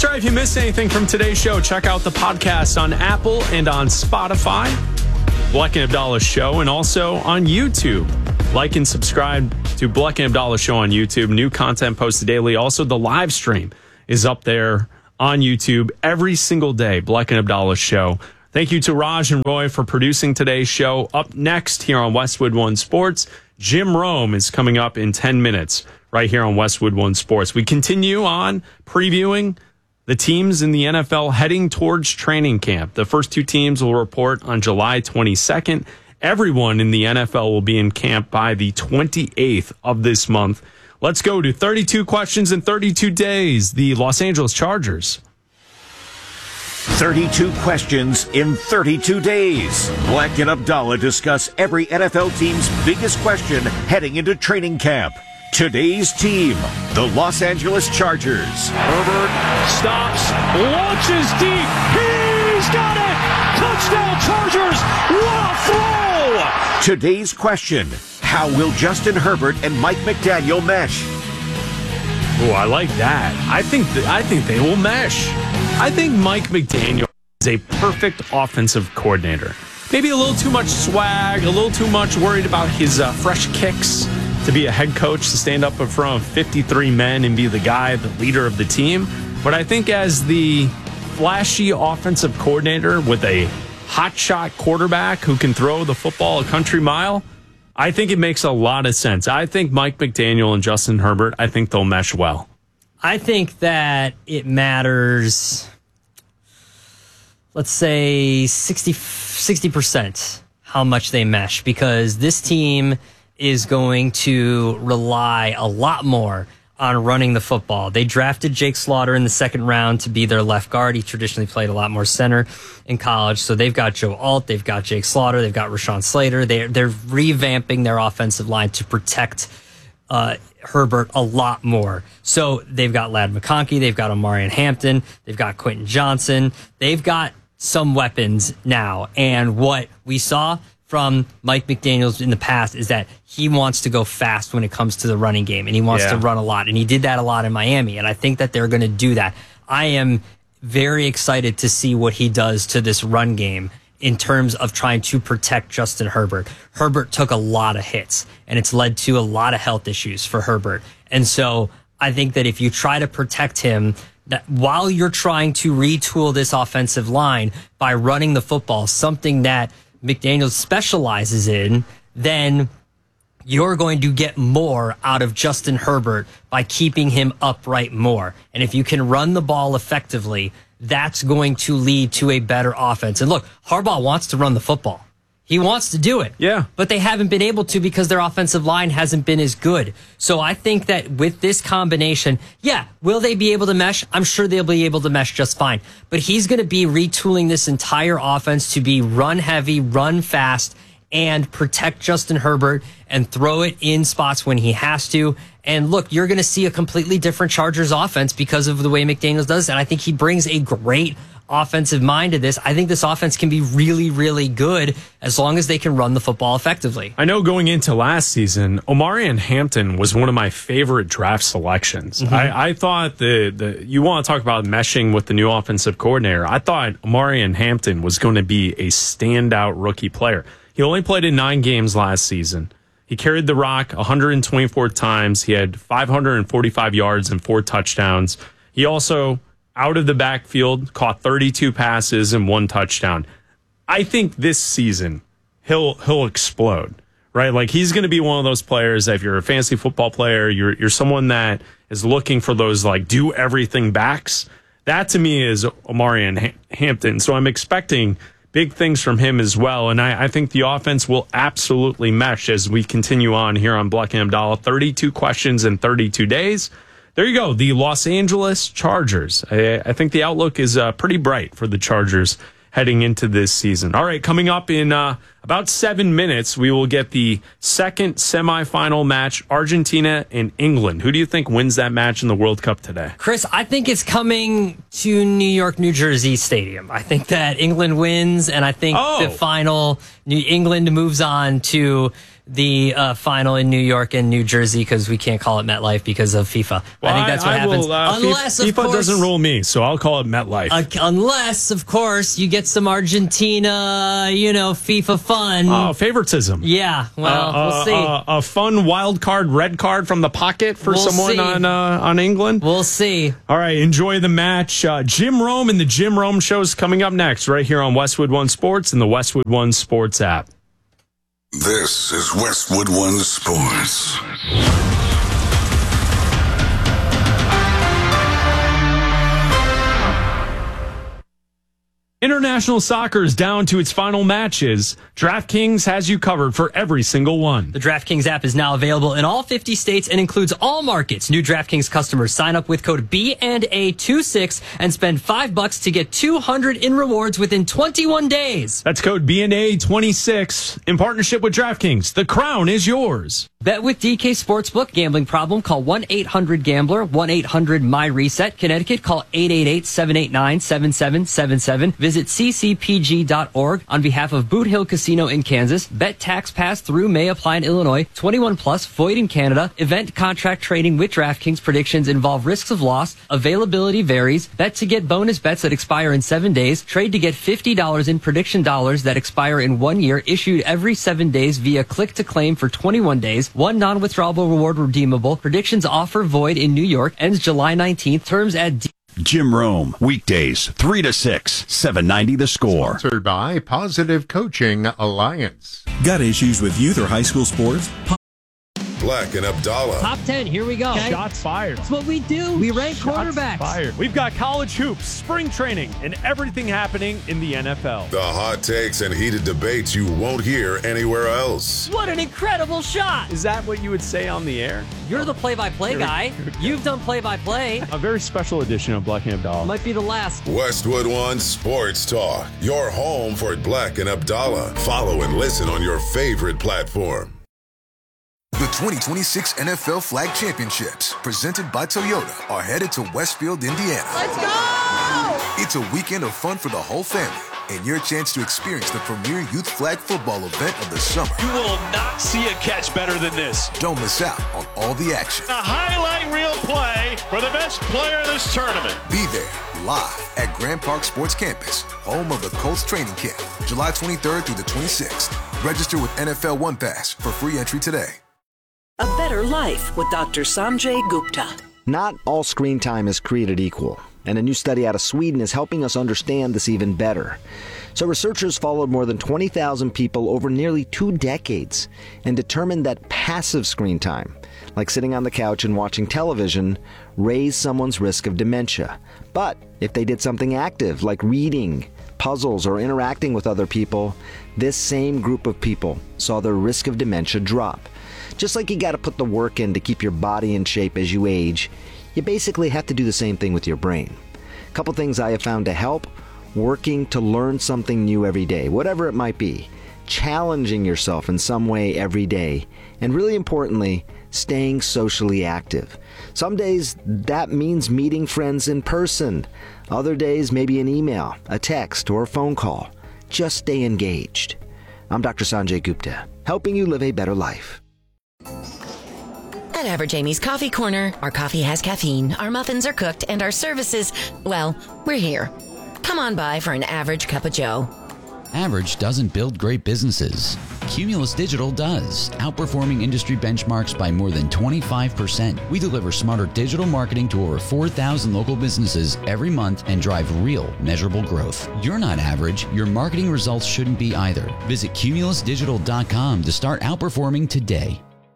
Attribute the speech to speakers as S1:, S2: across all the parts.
S1: That's right. If you missed anything from today's show, check out the podcast on Apple and on Spotify, Bleck and Abdallah Show, and also on YouTube. Like and subscribe to Bleck and Abdallah Show on YouTube. New content posted daily. Also, the live stream is up there on YouTube every single day. Bleck and Abdallah Show. Thank you to Raj and Roy for producing today's show. Up next here on Westwood One Sports, Jim Rome is coming up in 10 minutes right here on Westwood One Sports. We continue on previewing the teams in the NFL heading towards training camp. The first two teams will report on July 22nd. Everyone in the NFL will be in camp by the 28th of this month. Let's go to 32 questions in 32 days. The Los Angeles Chargers.
S2: 32 questions in 32 days. Bleck and Abdallah discuss every NFL team's biggest question heading into training camp. Today's team, the Los Angeles Chargers.
S3: Herbert stops, launches deep. He's got it! Touchdown Chargers! What a throw!
S2: Today's question, how will Justin Herbert and Mike McDaniel mesh?
S1: Oh, I like that. I think they will mesh. I think Mike McDaniel is a perfect offensive coordinator. Maybe a little too much swag, a little too much worried about his fresh kicks to be a head coach, to stand up in front of 53 men and be the guy, the leader of the team. But I think as the flashy offensive coordinator with a hotshot quarterback who can throw the football a country mile, I think it makes a lot of sense. I think Mike McDaniel and Justin Herbert, I think they'll mesh well.
S4: I think that it matters, let's say 60% how much they mesh, because this team is going to rely a lot more on running the football. They drafted Jake Slaughter in the second round to be their left guard. He traditionally played a lot more center in college. So they've got Joe Alt, they've got Jake Slaughter, they've got Rashawn Slater. They're revamping their offensive line to protect Herbert a lot more. So they've got Ladd McConkey, they've got Omarion Hampton, they've got Quentin Johnson. They've got some weapons now. And what we saw from Mike McDaniels in the past is that he wants to go fast when it comes to the running game, and he wants to run a lot, and he did that a lot in Miami, and I think that they're going to do that. I am very excited to see what he does to this run game in terms of trying to protect Justin Herbert. Herbert took a lot of hits, and it's led to a lot of health issues for Herbert. And so I think that if you try to protect him, that while you're trying to retool this offensive line by running the football, something that McDaniels specializes in, then you're going to get more out of Justin Herbert by keeping him upright more. And if you can run the ball effectively, that's going to lead to a better offense. And look, Harbaugh wants to run the football. He wants to do it.
S1: Yeah.
S4: But they haven't been able to because their offensive line hasn't been as good. So I think that with this combination, will they be able to mesh? I'm sure they'll be able to mesh just fine. But he's going to be retooling this entire offense to be run heavy, run fast, and protect Justin Herbert and throw it in spots when he has to. And look, you're going to see a completely different Chargers offense because of the way McDaniels does. And I think he brings a great offensive mind to this. I think this offense can be really, really good as long as they can run the football effectively.
S1: I know going into last season, Omarion Hampton was one of my favorite draft selections. Mm-hmm. I thought you want to talk about meshing with the new offensive coordinator. I thought Omarion Hampton was going to be a standout rookie player. He only played in 9 games last season. He carried the rock 124 times. He had 545 yards and 4 touchdowns. He also, out of the backfield, caught 32 passes and 1 touchdown. I think this season he'll explode, right? Like, he's going to be one of those players that if you're a fantasy football player, you're someone that is looking for those like do everything backs. That to me is Omarion Hampton. So I'm expecting big things from him as well. And I think the offense will absolutely mesh as we continue on here on Bleck and Abdallah. 32 questions in 32 days. There you go. The Los Angeles Chargers. I think the outlook is pretty bright for the Chargers heading into this season. All right, coming up in about 7 minutes, we will get the second semifinal match, Argentina and England. Who do you think wins that match in the World Cup today?
S4: Chris, I think it's coming to New York, New Jersey Stadium. I think that England wins, and I think the final, England moves on to the final in New York and New Jersey because we can't call it MetLife because of FIFA.
S1: Well,
S4: I think that's what happens.
S1: Unless, FIFA, of course, doesn't rule me, so I'll call it MetLife.
S4: Unless, of course, you get some Argentina, FIFA fun.
S1: Oh, favoritism.
S4: Yeah, well, we'll see.
S1: A fun wild card, red card from the pocket for someone on England.
S4: We'll see.
S1: All right, enjoy the match. Jim Rome and the Jim Rome Show is coming up next right here on Westwood One Sports and the Westwood One Sports app.
S5: This is Westwood One Sports.
S1: International soccer is down to its final matches. DraftKings has you covered for every single one.
S4: The DraftKings app is now available in all 50 states and includes all markets. New DraftKings customers sign up with code B&A26 and spend $5 to get $200 in rewards within 21 days.
S1: That's code B&A26 in partnership with DraftKings. The crown is yours.
S4: Bet with DK Sportsbook. Gambling problem? Call 1-800-GAMBLER. 1-800-MY-RESET. Connecticut, call 888-789-7777. Visit ccpg.org on behalf of Boot Hill Casino in Kansas. Bet tax pass through may apply in Illinois. 21 plus, void in Canada. Event contract trading with DraftKings. Predictions involve risks of loss. Availability varies. Bet to get bonus bets that expire in 7 days. Trade to get $50 in prediction dollars that expire in 1 year. Issued every 7 days via click to claim for 21 days. One non-withdrawable reward redeemable. Predictions offer void in New York. Ends July 19th. Terms at
S2: Jim Rome, weekdays 3 to 6, 790 The Score.
S6: Sponsored by Positive Coaching Alliance.
S7: Got issues with youth or high school sports?
S5: Black and Abdallah.
S4: Top 10, here we go.
S1: Shots fired.
S4: That's what we do. We rank quarterbacks.
S1: Fired. We've got college hoops, spring training, and everything happening in the NFL.
S5: The hot takes and heated debates you won't hear anywhere else.
S4: What an incredible shot.
S1: Is that what you would say on the air?
S4: You're the play-by-play guy. You've done play-by-play.
S1: A very special edition of Black and Abdallah.
S4: Might be the last.
S5: Westwood One Sports Talk. Your home for Black and Abdallah. Follow and listen on your favorite platform.
S8: The 2026 NFL Flag Championships, presented by Toyota, are headed to Westfield, Indiana.
S9: Let's go!
S8: It's a weekend of fun for the whole family and your chance to experience the premier youth flag football event of the summer.
S3: You will not see a catch better than this.
S8: Don't miss out on all the action.
S3: A highlight reel play for the best player in this tournament.
S8: Be there live at Grand Park Sports Campus, home of the Colts training camp, July 23rd through the 26th. Register with NFL One Pass for free entry today.
S10: A better life with Dr. Sanjay Gupta.
S11: Not all screen time is created equal, and a new study out of Sweden is helping us understand this even better. So researchers followed more than 20,000 people over nearly 2 decades and determined that passive screen time, like sitting on the couch and watching television, raised someone's risk of dementia. But if they did something active, like reading, puzzles, or interacting with other people, this same group of people saw their risk of dementia drop. Just like you got to put the work in to keep your body in shape as you age, you basically have to do the same thing with your brain. A couple things I have found to help: working to learn something new every day, whatever it might be, challenging yourself in some way every day, and really importantly, staying socially active. Some days that means meeting friends in person. Other days, maybe an email, a text, or a phone call. Just stay engaged. I'm Dr. Sanjay Gupta, helping you live a better life.
S12: At Average Amy's Coffee Corner, our coffee has caffeine, our muffins are cooked, and our services, well, we're here. Come on by for an average cup of joe.
S13: Average doesn't build great businesses. Cumulus Digital does, outperforming industry benchmarks by more than 25%. We deliver smarter digital marketing to over 4,000 local businesses every month and drive real, measurable growth. You're not average. Your marketing results shouldn't be either. Visit cumulusdigital.com to start outperforming today.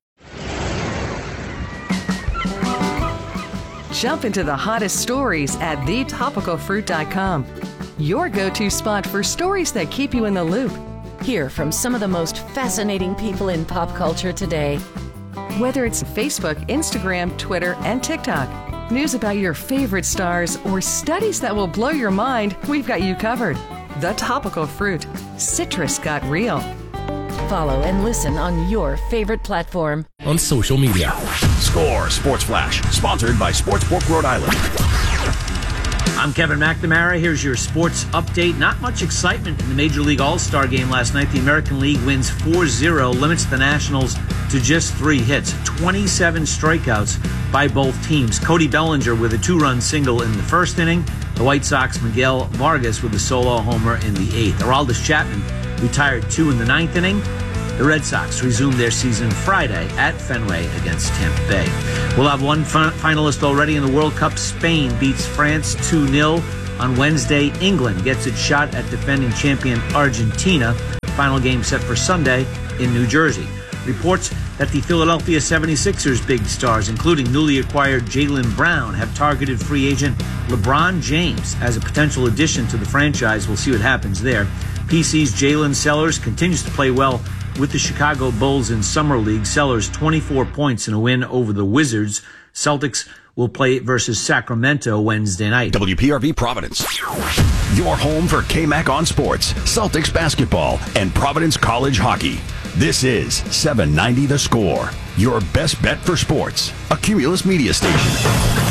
S14: Jump into the hottest stories at thetopicalfruit.com. Your go-to spot for stories that keep you in the loop.
S12: Hear from some of the most fascinating people in pop culture today.
S14: Whether it's Facebook, Instagram, Twitter, and TikTok, news about your favorite stars, or studies that will blow your mind, we've got you covered. The Topical Fruit. Citrus got real.
S12: Follow and listen on your favorite platform.
S9: On social media.
S15: Score Sports Flash, sponsored by Sportsbook Rhode Island.
S16: I'm Kevin McNamara. Here's your sports update. Not much excitement in the Major League All-Star game last night. The American League wins 4-0, limits the Nationals to just 3 hits, 27 strikeouts by both teams. Cody Bellinger with a 2-run single in the first inning. The White Sox, Miguel Vargas with a solo homer in the 8th. Aroldis Chapman retired 2 in the 9th inning. The Red Sox resume their season Friday at Fenway against Tampa Bay. We'll have one finalist already in the World Cup. Spain beats France 2-0 on Wednesday. England gets its shot at defending champion Argentina. Final game set for Sunday in New Jersey. Reports that the Philadelphia 76ers big stars, including newly acquired Jaylen Brown, have targeted free agent LeBron James as a potential addition to the franchise. We'll see what happens there. PC's Jalen Sellers continues to play well with the Chicago Bulls in Summer League. Sellers 24 points in a win over the Wizards. Celtics will play versus Sacramento Wednesday night.
S15: WPRV Providence. Your home for KMAC on sports, Celtics basketball, and Providence College hockey. This is 790 The Score, your best bet for sports, a Cumulus media station.